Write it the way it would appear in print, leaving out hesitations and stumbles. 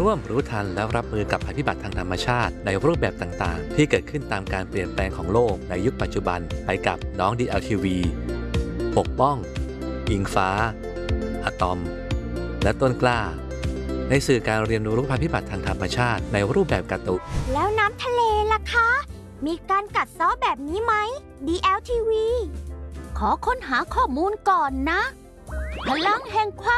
ร่วมรู้ทันและรับมือกับภัยพิบัติทางธรรมชาติในรูปแบบต่างๆที่เกิดขึ้นตามการเปลี่ยนแปลงของโลกในยุคปัจจุบันไปกับน้อง DLTV ปกป้องอิงฟ้าอะตอมและต้นกล้าในสื่อการเรียนรู้ภัยพิบัติทางธรรมชาติในรูปแบบการ์ตูนแล้วน้ำทะเลล่ะคะ มีการกัดเซาะแบบนี้ไหม DLTV ขอค้นหาข้อมูลก่อนนะ พลังแห่งความ